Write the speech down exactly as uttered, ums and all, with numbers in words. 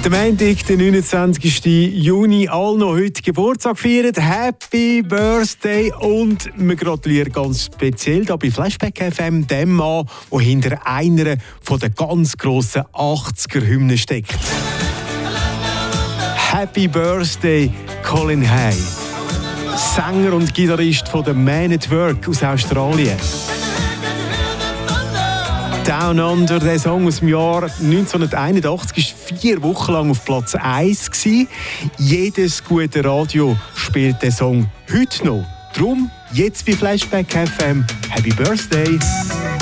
Der Montag, der neunundzwanzigsten Juni, alle noch heute Geburtstag feiern. Happy Birthday! Und wir gratulieren ganz speziell da bei Flashback F M dem Mann, der hinter einer von der ganz grossen achtziger-Hymnen steckt. Happy Birthday, Colin Hay. Sänger und Gitarrist von der Man at Work aus Australien. Down Under, der Song aus dem Jahr neunzehnhunderteinundachtzig, war vier Wochen lang auf Platz eins. Jedes gute Radio spielt den Song heute noch. Darum, jetzt bei Flashback F M, Happy Birthday!